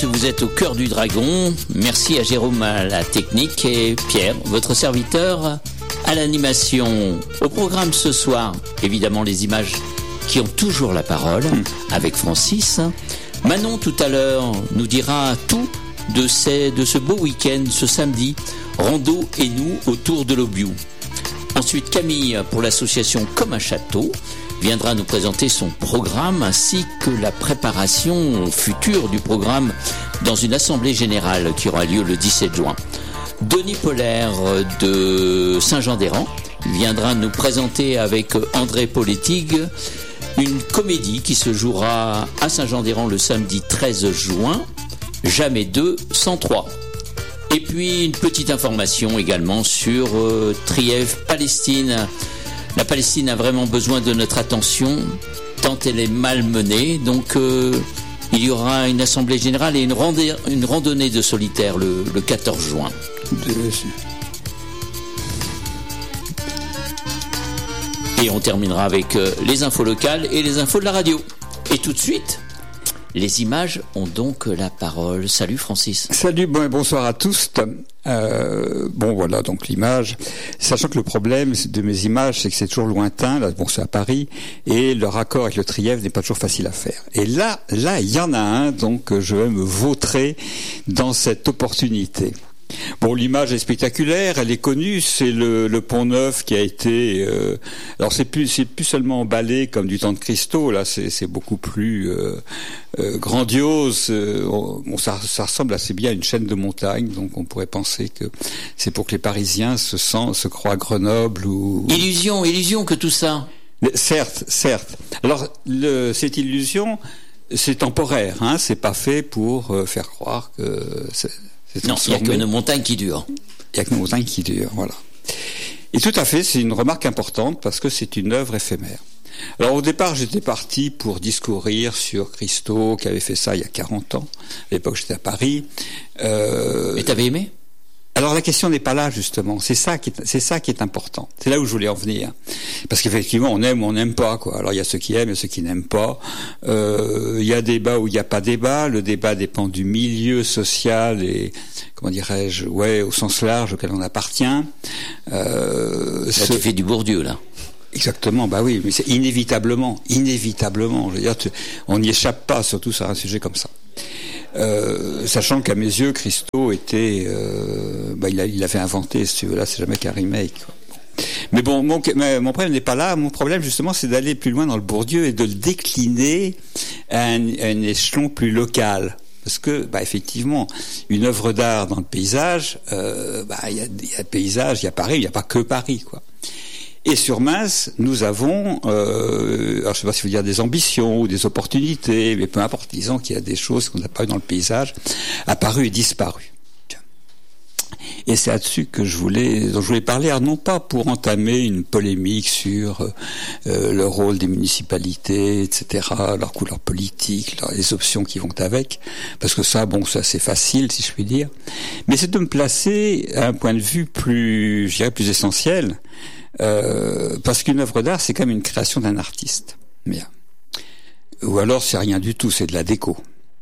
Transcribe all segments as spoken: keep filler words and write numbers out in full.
Vous êtes au cœur du dragon. Merci à Jérôme à la technique et Pierre, votre serviteur, à l'animation. Au programme ce soir, évidemment les images qui ont toujours la parole avec Francis. Manon tout à l'heure nous dira tout de, ces, de ce beau week-end, ce samedi, Rando et nous autour de l'Aubiou. Ensuite Camille pour l'association Comme un Château viendra nous présenter son programme ainsi que la préparation future du programme dans une assemblée générale qui aura lieu le dix-sept juin. Denis Polaire de Saint-Jean-d'Hérans viendra nous présenter avec André Poletig une comédie qui se jouera à Saint-Jean-d'Hérans le samedi treize juin, Jamais deux sans trois. Et puis une petite information également sur euh, Trièves-Palestine. La Palestine a vraiment besoin de notre attention, tant elle est malmenée. Donc euh, il y aura une assemblée générale et une, randé- une randonnée de solitaire le, le quatorze juin. Et on terminera avec euh, les infos locales et les infos de la radio. Et tout de suite, les images ont donc la parole. Salut Francis. Salut, bon, bonsoir à tous. Euh, bon voilà donc l'image, sachant que le problème de mes images c'est que c'est toujours lointain, là bon c'est à Paris et le raccord avec le Trièves n'est pas toujours facile à faire. Et là, là il y en a un donc je vais me vautrer dans cette opportunité. Bon, l'image est spectaculaire, elle est connue, c'est le, le Pont Neuf qui a été. Euh, alors c'est plus, c'est plus seulement emballé comme du temps de Christo, là, c'est, c'est beaucoup plus euh, euh, grandiose. Euh, on, ça, ça ressemble assez bien à une chaîne de montagnes, donc on pourrait penser que c'est pour que les Parisiens se sentent, se croient à Grenoble ou. Illusion, illusion que tout ça. Mais, certes, certes. Alors le, cette illusion, c'est temporaire, hein, c'est pas fait pour euh, faire croire que. C'est, Non, il n'y a que nos montagnes qui durent. Il n'y a que nos montagnes qui durent, voilà. Et tout à fait, c'est une remarque importante parce que c'est une œuvre éphémère. Alors au départ, j'étais parti pour discourir sur Christo, qui avait fait ça il y a quarante ans. À l'époque, j'étais à Paris. Euh... Et t'avais aimé ? Alors la question n'est pas là justement, c'est ça qui est, c'est ça qui est important. C'est là où je voulais en venir, parce qu'effectivement on aime ou on n'aime pas quoi. Alors il y a ceux qui aiment, il y a ceux qui n'aiment pas. Euh, il y a débat ou il n'y a pas débat. Le débat dépend du milieu social et comment dirais-je, ouais, au sens large auquel on appartient. Euh, là, ce... tu fais du Bourdieu là. Exactement, bah oui, mais c'est inévitablement, inévitablement. Je veux dire, tu, on n'y échappe pas, surtout sur un sujet comme ça. Euh, sachant qu'à mes yeux, Christo était, euh, bah, il, a, il avait inventé, si tu veux, là, c'est jamais qu'un remake, quoi. Mais bon, mon, mon problème n'est pas là. Mon problème, justement, c'est d'aller plus loin dans le Bourdieu et de le décliner à un, à un échelon plus local. Parce que, bah, effectivement, une œuvre d'art dans le paysage, euh, bah, il y a, il y a paysage, il y a Paris, il n'y a pas que Paris, quoi. Et sur Mince, nous avons, euh, alors je sais pas si vous dire des ambitions ou des opportunités, mais peu importe, disons qu'il y a des choses qu'on n'a pas eu dans le paysage, apparues et disparues. Et c'est là-dessus que je voulais, dont je voulais parler, alors non pas pour entamer une polémique sur euh, le rôle des municipalités, et cetera, leur couleur politique, leur, les options qui vont avec, parce que ça, bon, ça c'est facile, si je puis dire, mais c'est de me placer à un point de vue plus, je dirais, plus essentiel. Euh, parce qu'une œuvre d'art, c'est quand même une création d'un artiste. Bien. Ou alors, c'est rien du tout, c'est de la déco.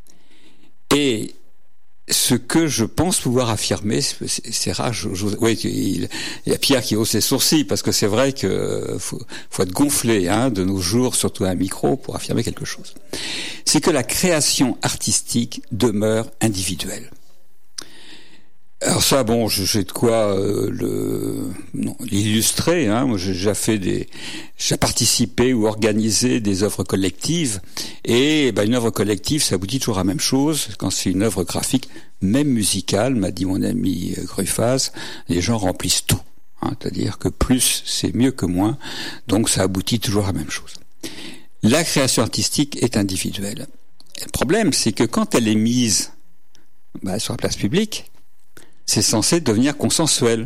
Et ce que je pense pouvoir affirmer, c'est, c'est rare. Je, je, ouais, il, il y a Pierre qui hausse les sourcils, parce que c'est vrai que faut, faut être gonflé, hein, de nos jours, surtout à un micro, pour affirmer quelque chose. C'est que la création artistique demeure individuelle. Alors ça, bon, j'ai de quoi euh, le non, l'illustrer. Hein. Moi, j'ai déjà fait des, j'ai participé ou organisé des œuvres collectives. Et ben, une œuvre collective, ça aboutit toujours à la même chose. Quand c'est une œuvre graphique, même musicale, m'a dit mon ami Gruffaz, les gens remplissent tout. Hein. C'est-à-dire que plus, c'est mieux que moins. Donc, ça aboutit toujours à la même chose. La création artistique est individuelle. Et le problème, c'est que quand elle est mise ben, sur la place publique, c'est censé devenir consensuel.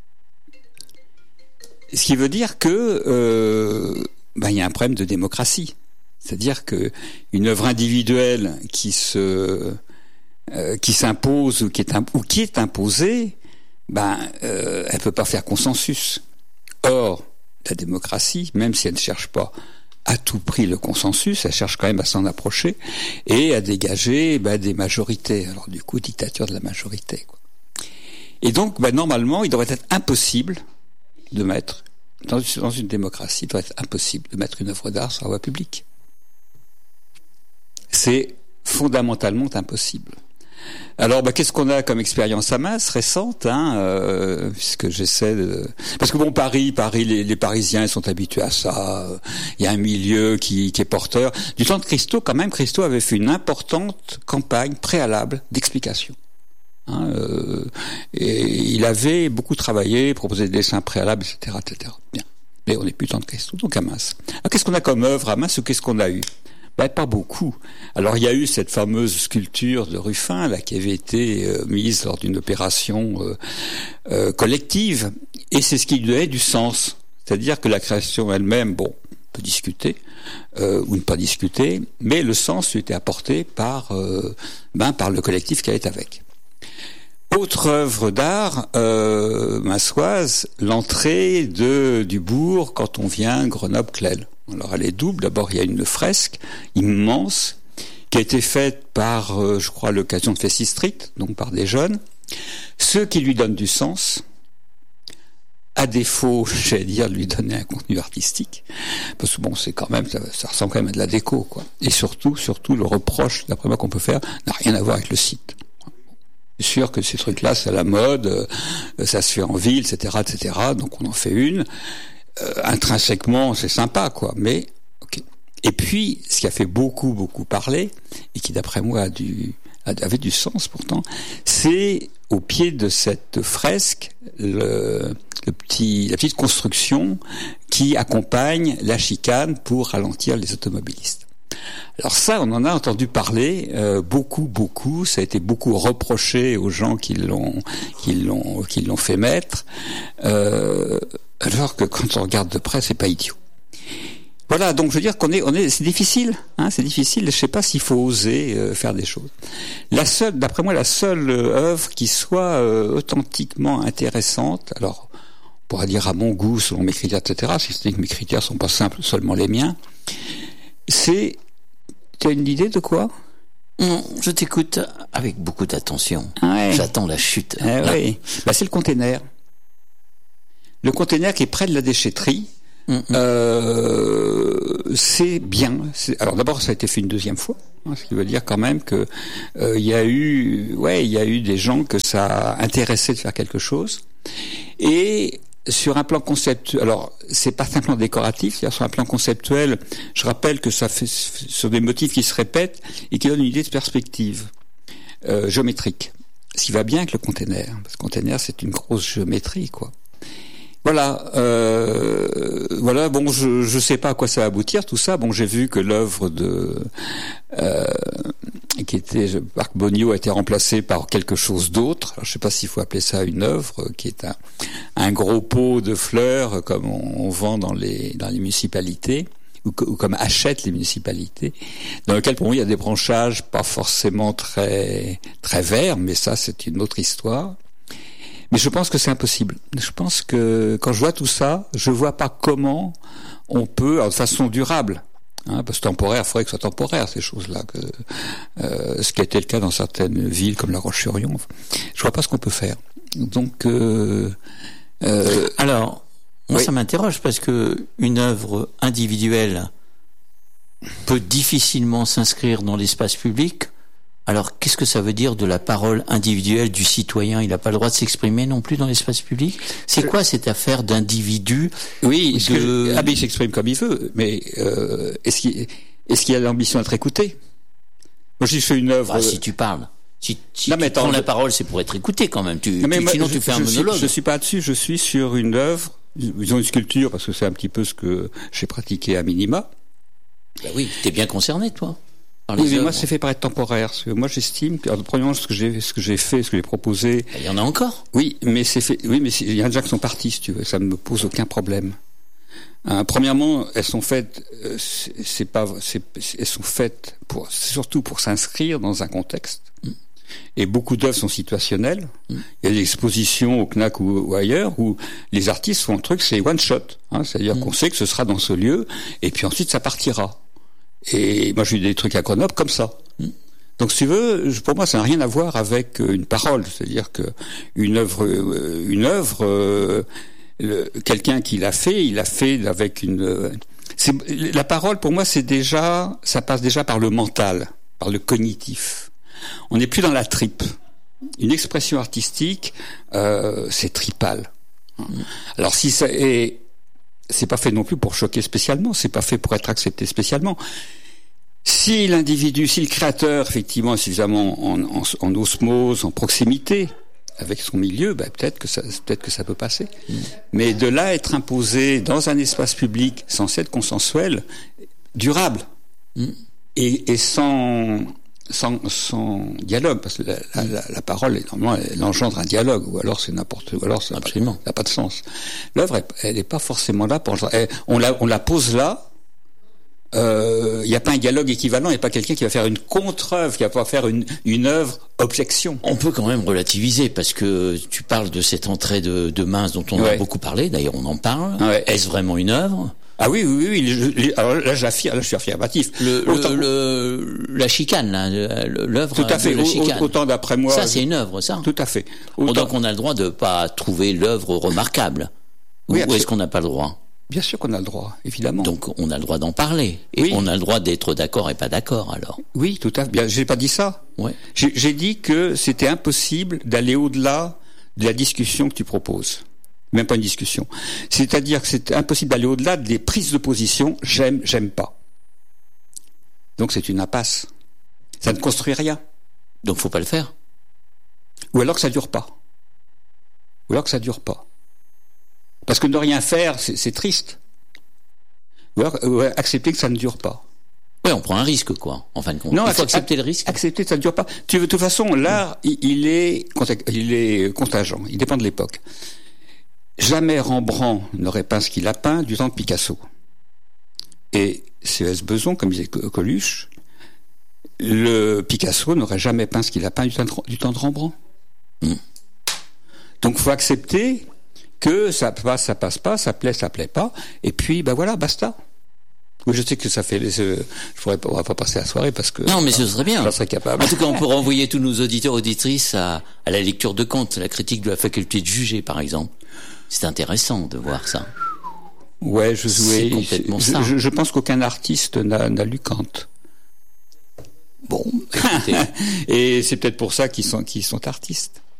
Ce qui veut dire que euh, ben, y a un problème de démocratie. C'est-à-dire que une œuvre individuelle qui se euh, qui s'impose ou qui est imp- ou qui est imposée, ben euh, elle peut pas faire consensus. Or, la démocratie, même si elle ne cherche pas à tout prix le consensus, elle cherche quand même à s'en approcher et à dégager bah, des majorités. Alors du coup, dictature de la majorité, quoi. Et donc, bah, normalement, il devrait être impossible de mettre, dans, dans une démocratie, il devrait être impossible de mettre une œuvre d'art sur la voie publique. C'est fondamentalement impossible. Alors, bah, qu'est-ce qu'on a comme expérience à Masse récente, hein, euh, puisque j'essaie de... Parce que bon, Paris, Paris, les, les Parisiens ils sont habitués à ça. Il y a un milieu qui, qui est porteur. Du temps de Christo, quand même, Christo avait fait une importante campagne préalable d'explication. Hein, euh, et il avait beaucoup travaillé, proposé des dessins préalables, et cetera, et cetera. Bien. Mais on n'est plus du temps de Christo, donc à Masse. Alors, qu'est-ce qu'on a comme œuvre à Masse ou qu'est-ce qu'on a eu? Ben, pas beaucoup. Alors il y a eu cette fameuse sculpture de Ruffin là qui avait été euh, mise lors d'une opération euh, euh, collective, et c'est ce qui lui donnait du sens. C'est-à-dire que la création elle-même, bon, on peut discuter euh, ou ne pas discuter, mais le sens lui était apporté par euh, ben par le collectif qui est avec. Autre œuvre d'art euh, massoise, l'entrée de du bourg quand on vient Grenoble-Clel. Alors elle est double. D'abord, il y a une fresque immense qui a été faite par, euh, je crois, à l'occasion de Festive Street, donc par des jeunes. Ceux qui lui donnent du sens, à défaut, j'allais dire, de lui donner un contenu artistique, parce que bon, c'est quand même, ça, ça ressemble quand même à de la déco, quoi. Et surtout, surtout, le reproche, d'après moi, qu'on peut faire, n'a rien à voir avec le site. C'est sûr que ces trucs-là, c'est à la mode, euh, ça se fait en ville, et cetera, et cetera. Donc on en fait une. Euh, intrinsèquement, c'est sympa, quoi. Mais ok. Et puis, ce qui a fait beaucoup, beaucoup parler et qui, d'après moi, a du, avait du sens pourtant, c'est au pied de cette fresque le, le petit, la petite construction qui accompagne la chicane pour ralentir les automobilistes. Alors ça, on en a entendu parler euh, beaucoup, beaucoup. Ça a été beaucoup reproché aux gens qui l'ont, qui l'ont, qui l'ont fait mettre. Euh, alors que quand on regarde de près, c'est pas idiot. Voilà, donc je veux dire qu'on est, on est, c'est difficile, hein, c'est difficile. Je sais pas s'il faut oser euh, faire des choses. La seule, d'après moi, la seule euh, œuvre qui soit euh, authentiquement intéressante. Alors, on pourra dire à mon goût, selon mes critères, et cetera. Si c'est que mes critères sont pas simples, seulement les miens. C'est, tu as une idée de quoi? Non, je t'écoute avec beaucoup d'attention. Ouais. J'attends la chute. Eh oui. Bah, c'est le container. Le container qui est près de la déchetterie. Mm-hmm. Euh, c'est bien. C'est... Alors d'abord, ça a été fait une deuxième fois, hein, ce qui veut dire quand même que euh, il y a eu, ouais, il y a eu des gens que ça a intéressé de faire quelque chose. Et sur un plan conceptuel, alors c'est pas simplement décoratif, c'est-à-dire sur un plan conceptuel, je rappelle que ça fait sur des motifs qui se répètent et qui donnent une idée de perspective euh, géométrique. Ce qui va bien avec le container, parce que le container c'est une grosse géométrie, quoi. Voilà, euh, voilà. Bon, je je sais pas à quoi ça va aboutir tout ça. Bon, j'ai vu que l'œuvre de euh, qui était Marc Bogniot a été remplacée par quelque chose d'autre. Alors, je sais pas s'il faut appeler ça une œuvre, qui est un un gros pot de fleurs comme on, on vend dans les dans les municipalités ou, ou comme achètent les municipalités, dans lequel pour moi il y a des branchages pas forcément très très verts, mais ça c'est une autre histoire. Mais je pense que c'est impossible. Je pense que quand je vois tout ça, je vois pas comment on peut, alors de façon durable, hein, parce que temporaire, il faudrait que ce soit temporaire ces choses-là, que, euh, ce qui a été le cas dans certaines villes comme La Roche-sur-Yon. Je vois pas ce qu'on peut faire. Donc, euh, euh, alors, moi oui. Ça m'interroge parce que une œuvre individuelle peut difficilement s'inscrire dans l'espace public. Alors, qu'est-ce que ça veut dire de la parole individuelle du citoyen? Il n'a pas le droit de s'exprimer non plus dans l'espace public? C'est quoi cette affaire d'individu? Oui, de... que, ah ben il s'exprime comme il veut, mais euh, est-ce qu'il est-ce qu'il a l'ambition d'être écouté? Moi, si je fais une œuvre... Ah, si tu parles. Si, si non, tu mais prends attends, la je... parole, c'est pour être écouté quand même. Tu, non, mais tu, moi, sinon, je, tu fais un je monologue. Suis, je suis pas dessus, je suis sur une œuvre, disons une sculpture, parce que c'est un petit peu ce que j'ai pratiqué à minima. Ben oui, t'es bien concerné, toi. Oui, mais moi, c'est fait paraître temporaire. Parce que moi, j'estime que, alors, premièrement, ce que j'ai, ce que j'ai fait, ce que j'ai proposé. Il y en a encore. Oui, mais c'est fait, oui, mais il y en a déjà qui sont partis, si tu veux. Ça ne me pose aucun problème. Hein, premièrement, elles sont faites, euh, c'est, c'est pas, c'est, elles sont faites pour, surtout pour s'inscrire dans un contexte. Mm. Et beaucoup d'œuvres sont situationnelles. Mmh. Il y a des expositions au C N A C ou, ou ailleurs où les artistes font un truc, c'est one shot. Hein, c'est-à-dire mmh. qu'on sait que ce sera dans ce lieu, et puis ensuite ça partira. Et moi j'ai eu des trucs à Grenoble comme ça. Mmh. Donc si tu veux, pour moi ça n'a rien à voir avec une parole. C'est-à-dire que une œuvre, une œuvre, euh, le, quelqu'un qui l'a fait, il l'a fait avec une. C'est, la parole pour moi c'est déjà, ça passe déjà par le mental, par le cognitif. On n'est plus dans la tripe. Une expression artistique, euh, c'est tripal. Alors si ça est, c'est pas fait non plus pour choquer spécialement, c'est pas fait pour être accepté spécialement. Si l'individu, si le créateur effectivement est suffisamment en, en, en osmose, en proximité avec son milieu, ben peut-être que ça, peut-être que ça peut passer. Mmh. Mais de là être imposé dans un espace public censé être consensuel, durable mmh. et, et sans Sans, sans dialogue, parce que la, la, la parole, normalement, elle engendre un dialogue, ou alors c'est n'importe, ou alors ça n'a pas de sens. L'œuvre, elle n'est pas forcément là pour. Elle, on la, on la pose là. Il euh, n'y a pas un dialogue équivalent, il n'y a pas quelqu'un qui va faire une contre-œuvre, qui va pouvoir faire une, une œuvre objection. On peut quand même relativiser, parce que tu parles de cette entrée de, de Mince dont on ouais. a beaucoup parlé. D'ailleurs, on en parle. Ouais. Est-ce vraiment une œuvre? Ah oui, oui, oui. oui. Alors là, j'affirme, là, je suis affirmatif. Le, le, le, la chicane, là, l'œuvre. Tout à fait. De la chicane. Autant d'après moi. Ça, c'est une œuvre, ça. Tout à fait. Autant... Donc, on a le droit de pas trouver l'œuvre remarquable. Oui, ou est-ce qu'on n'a pas le droit? Bien sûr qu'on a le droit, évidemment. Donc, on a le droit d'en parler. Et oui. on a le droit d'être d'accord et pas d'accord, alors. Oui, tout à fait. Bien, j'ai pas dit ça. Ouais. J'ai, j'ai dit que c'était impossible d'aller au-delà de la discussion que tu proposes. Même pas une discussion. C'est-à-dire que c'est impossible d'aller au-delà des prises de position. J'aime, j'aime pas. Donc c'est une impasse. Ça ne construit rien. Donc faut pas le faire. Ou alors que ça dure pas. Ou alors que ça dure pas. Parce que ne rien faire, c'est, c'est triste. Ou alors ou accepter que ça ne dure pas. Oui, on prend un risque, quoi, en fin de compte. Non, il faut accepter le risque. Accepter que ça ne dure pas. Tu veux, de toute façon, l'art, il, il est, il est contingent. Il dépend de l'époque. Jamais Rembrandt n'aurait peint ce qu'il a peint du temps de Picasso. Et C E S Beson, comme disait Coluche, le Picasso n'aurait jamais peint ce qu'il a peint du temps de, du temps de Rembrandt. Mm. Donc, faut accepter que ça passe, ça passe pas, ça plaît, ça plaît pas, et puis, ben voilà, basta. Oui, je sais que ça fait les, euh, je pourrais pas, on va pas passer la soirée parce que. Non, mais ce serait bien. J'en serais capable. En tout cas, on pourrait envoyer tous nos auditeurs, auditrices à, à la lecture de Kant, la critique de la faculté de juger, par exemple. C'est intéressant de voir ça. Ouais, je C'est complètement je, ça. Je, je pense qu'aucun artiste n'a, n'a lu Kant. Bon, écoutez. Et c'est peut-être pour ça qu'ils sont, qu'ils sont artistes.